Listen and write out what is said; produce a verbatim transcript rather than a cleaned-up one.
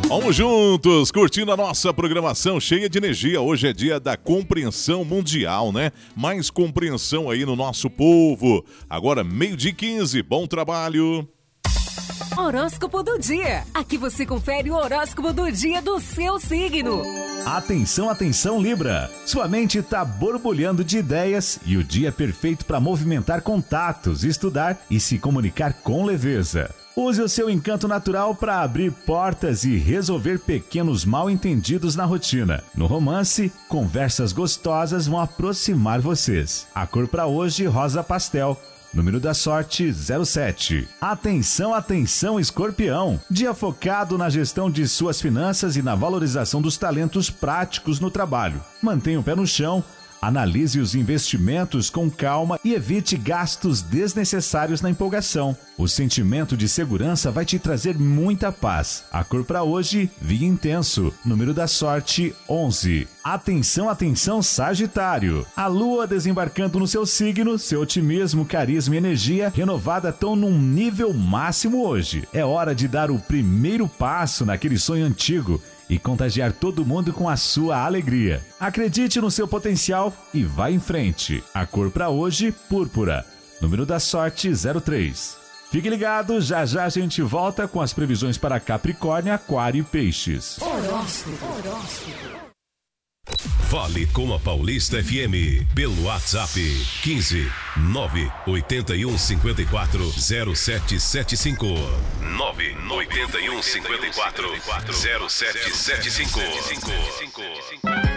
Vamos juntos, curtindo a nossa programação cheia de energia. Hoje é dia da compreensão mundial, né? Mais compreensão aí no nosso povo. Agora, meio-dia e quinze, bom trabalho. Horóscopo do dia. Aqui você confere o horóscopo do dia do seu signo. Atenção, atenção, Libra. Sua mente está borbulhando de ideias e o dia é perfeito para movimentar contatos, estudar e se comunicar com leveza. Use o seu encanto natural para abrir portas e resolver pequenos mal-entendidos na rotina. No romance, conversas gostosas vão aproximar vocês. A cor para hoje, rosa pastel. Número da sorte, zero sete. Atenção, atenção, Escorpião. Dia focado na gestão de suas finanças e na valorização dos talentos práticos no trabalho. Mantenha o pé no chão. Analise os investimentos com calma e evite gastos desnecessários na empolgação. O sentimento de segurança vai te trazer muita paz. A cor para hoje, vinho intenso. Número da sorte, onze. Atenção, atenção, Sagitário. A lua desembarcando no seu signo, seu otimismo, carisma e energia renovada estão num nível máximo hoje. É hora de dar o primeiro passo naquele sonho antigo e contagiar todo mundo com a sua alegria. Acredite no seu potencial e vá em frente. A cor para hoje, púrpura. Número da sorte, zero três. Fique ligado, já já a gente volta com as previsões para Capricórnio, Aquário e Peixes. Horóscopo. Horóscopo. Fale com a Paulista F M pelo WhatsApp quinze nove oito um cinco quatro zero sete sete cinco. nove oito um cinco quatro zero sete sete cinco.